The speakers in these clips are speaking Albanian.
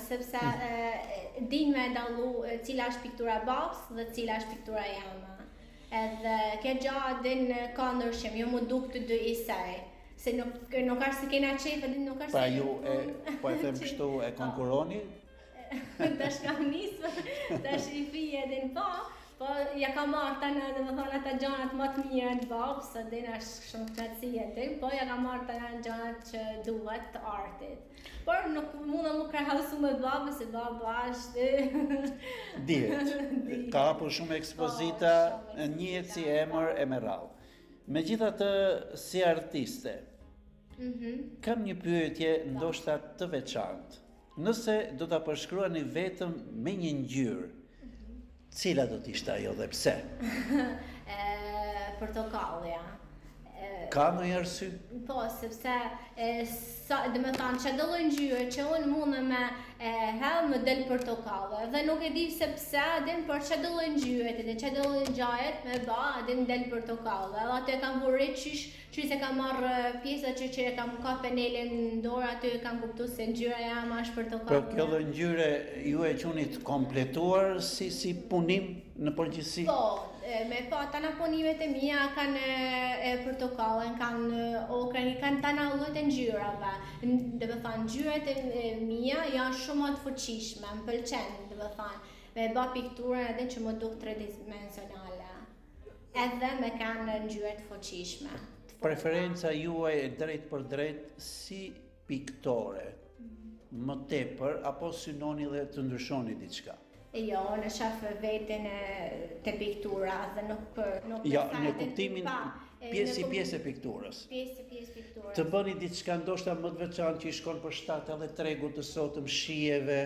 sepse din me dallu cila është piktura babs dhe cila është piktura jame. Edhe kjo gjë din ka ndryshim, jo mu duk të dy isaj. Se nuk është se kena qefë, nuk është se... Pra ju, po e them kështu, e konkuroni? Tash kam nisë, tash I fije din po ja ka marrë tani dhe më thonë ata gjanat më të mira të babës, se din është shumë knatësie din, po ja ka marrë tani gjanat që duhet të artit. Por nuk mundem mu krahasu me babën, se baba është... Dihet, ka hapur shumë ekspozita, njihet si emër e me radhë. Megjithatë, si artiste, kam një pyetje ndoshta të veçantë. Nëse do ta përshkruani vetëm me një ngjyrë, cila do t'ishte ajo dhe pse? Portokallja. Ka ndonjë arsye? Po, sepse dhe me thanë që do lloj ngjyre që unë mundem me hell më del portokallë. Dhe nuk e di se pse, adin për që do lloj ngjyre, dhe që do lloj ngjajet me ba, adin del portokallë. Edhe aty kam vurë qysh se kam marrë pjesa që kam ka penelin në dorë, aty kam kuptuar se ngjyra jam është portokallë. Por kjo lloj ngjyre ju e quhnit kompletuar si punim në përgjithësi? Po, tana punimet e mia kanë portokallën, kanë okrën, kanë tana llojet e ngjyrave. Dhe me thënë, ngjyrat e mia janë shumë të fuqishme, më pëlqen, dhe me thënë, me ba pikturën edhe që më duk tridimensionale. Edhe me kanë ngjyra të fuqishme. Preferenca juaj e drejt për drejt si piktore, më tepër, apo synoni dhe të ndryshoni diçka? Jo, në shafë veten të piktura dhe nuk ja, në kuptimin pjesë e pikturës. Pjesë pikturës. Të bëni diçka ndoshta më të veçantë që I shkon për shtatë edhe tregut të sotëm shijeve,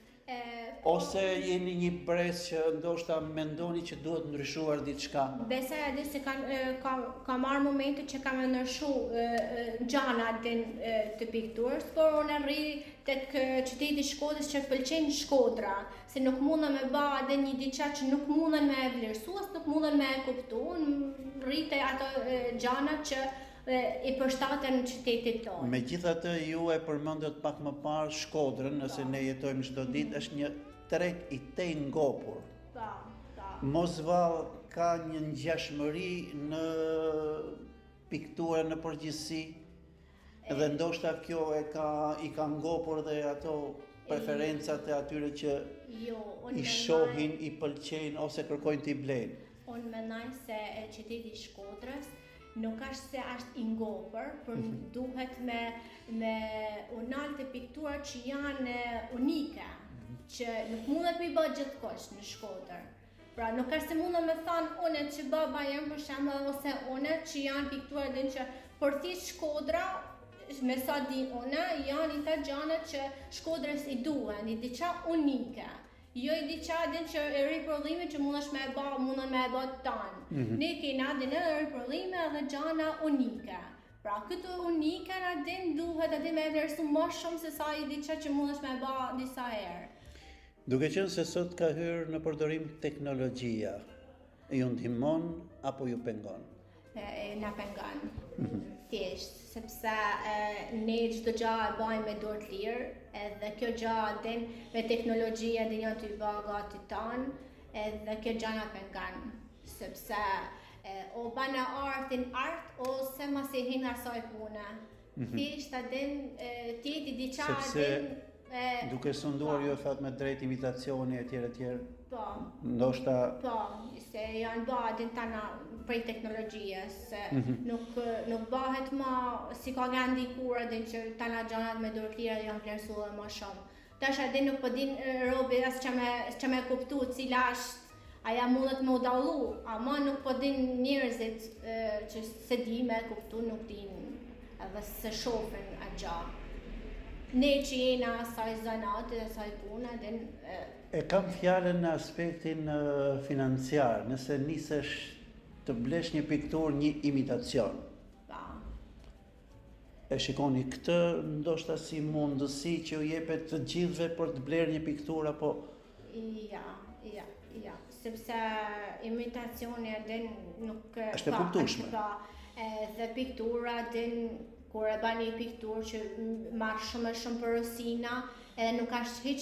ose jeni një brez që ndoshta mendoni që duhet ndryshuar diçka? Besa edhe se ka marrë momente që kam ndryshu gjana të pikturës, por unë rri tek qyteti Shkodrës që pëlqen Shkodra, se nuk mundem me ba edhe një diçka që nuk mundem me e vlerësu, as nuk mundem me e kuptu, rri te ato gjana që I përshtaten në qytetit tonë. Megjithatë ju e përmendët pak më parë Shkodrën, nëse ne jetojmë çdo ditë, është një treg I tej ngopur. Mosvall ka një ngjashmëri në pikturën në përgjithësi, dhe ndoshta kjo I ka ngopur dhe ato preferencat e atyre që I shohin, I pëlqejnë ose kërkojnë t'i blejnë. Unë mendoj se qyteti Shkodrës nuk është se është I ngopër, por duhet me unalte piktura që janë unike, që nuk mundet me I bë gjithkohë në Shkodër. Pra nuk është se mundem me thënë une që baba jem për shembull ose une që janë piktura din që por thjesht Shkodra, me sa di une, janë I ta gjana që Shkodrës I duhen, I diçka unike. Jo I diçka din që e riprodhime që mundesh me e bë tanë. Ne kena din edhe riprodhime edhe gjana unike. Pra këto unike na din duhet edhe me vlerësu më shumë se sa I diçka që mundesh me e bë disa herë. Duke qenë se sot ka hyrë në përdorim teknologjia, ju ndihmon apo ju pengon? Na pengon. Thjesht, sepse ne çdo gjë e bëjmë me dorë të lirë, edhe kjo gjë din me teknologjia din janë të gati tanë, edhe kjo gjë na pengon, sepse o bana artin art ose mos e hin asaj pune. Thjesht din tjeti diçka din duke sunduar ju e that me drejt imitacioni etj. Po. Ndoshta po, se janë bëhen tana prej teknologjisë, nuk bëhet më si ka gandi kur din që tana gjanat me dorë të lira janë vlerësuar më shumë. Tash edhe nuk po din robi as çka me kuptu cila është aja mundet me u dallu, ama nuk po din njerëzit që se di me kuptu nuk din edhe se shohin atë gjë. Ne që jena asaj zanate dhe asaj puna, E kam fjalën në aspektin financiar, nëse nisesh të blesh një pikturë, një imitacion. E shikoni këtë ndoshta si mundësi që u jepet të gjithëve për të blerë një pikturë apo? Ja, sepse imitacioni nuk është e kuptueshme. Dhe piktura kur e bani pikturë që marrë shumë përësina, edhe nuk është hiç